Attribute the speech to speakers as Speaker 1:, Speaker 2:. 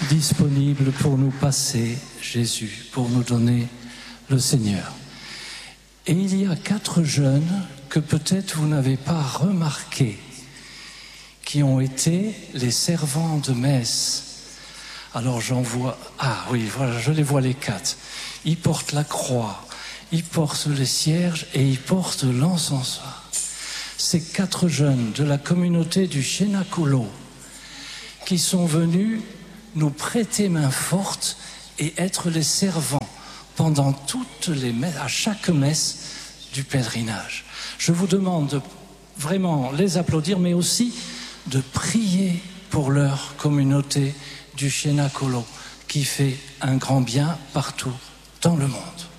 Speaker 1: disponible pour nous passer Jésus, pour nous donner le Seigneur. Et il y a 4 jeunes que peut-être vous n'avez pas remarqués, qui ont été les servants de messe. Alors j'en vois, ah oui, voilà, je les vois les 4. Ils portent la croix, ils portent les cierges et ils portent l'encensoir. Ces 4 jeunes de la communauté du Chenacolo qui sont venus nous prêter main forte et être les servants pendant toutes les messes, à chaque messe du pèlerinage. Je vous demande de vraiment les applaudir, mais aussi de prier pour leur communauté du Chenacolo qui fait un grand bien partout dans le monde.